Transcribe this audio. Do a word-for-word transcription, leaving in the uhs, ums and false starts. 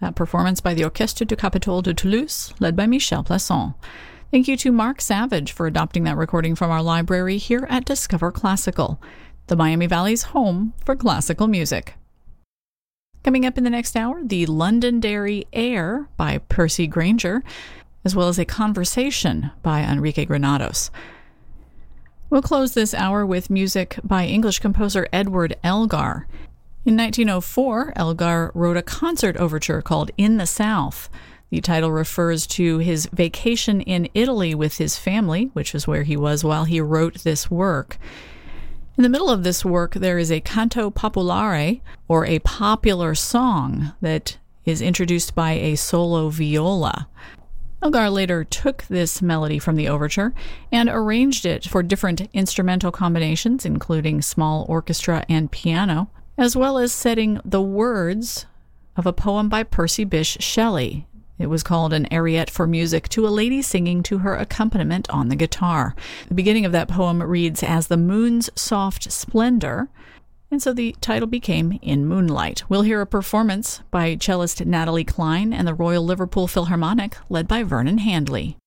That performance by the Orchestre du Capitole de Toulouse, led by Michel Plasson. Thank you to Mark Savage for adopting that recording from our library here at Discover Classical, the Miami Valley's home for classical music. Coming up in the next hour, the Londonderry Air by Percy Grainger, as well as a conversation by Enrique Granados. We'll close this hour with music by English composer Edward Elgar. In nineteen oh four, Elgar wrote a concert overture called In the South. The title refers to his vacation in Italy with his family, which is where he was while he wrote this work. In the middle of this work, there is a canto popolare, or a popular song, that is introduced by a solo viola. Elgar later took this melody from the overture and arranged it for different instrumental combinations, including small orchestra and piano, as well as setting the words of a poem by Percy Bysshe Shelley. It was called An Ariette for Music to a Lady Singing to Her Accompaniment on the Guitar. The beginning of that poem reads, As the Moon's Soft Splendor, and so the title became In Moonlight. We'll hear a performance by cellist Natalie Klein and the Royal Liverpool Philharmonic, led by Vernon Handley.